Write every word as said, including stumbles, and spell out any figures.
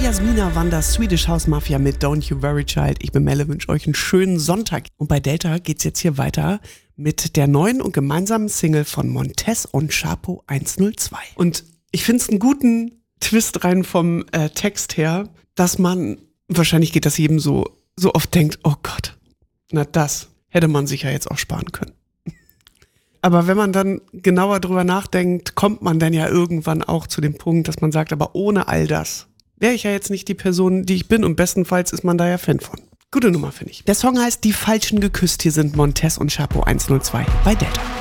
Jasmina Wanda, Swedish House Mafia mit Don't You Worry Child. Ich bin Melle, wünsche euch einen schönen Sonntag. Und bei Delta geht's jetzt hier weiter mit der neuen und gemeinsamen Single von Montez und Chapo hundertzwei. Und ich finde es einen guten Twist rein vom äh, Text her, dass man, wahrscheinlich geht das jedem so, so oft denkt, oh Gott, na das hätte man sich ja jetzt auch sparen können. Aber wenn man dann genauer drüber nachdenkt, kommt man dann ja irgendwann auch zu dem Punkt, dass man sagt, aber ohne all das wäre ich ja jetzt nicht die Person, die ich bin, und bestenfalls ist man da ja Fan von. Gute Nummer, finde ich. Der Song heißt Die Falschen geküsst. Hier sind Montez und Chapo hundertzwei bei Delta.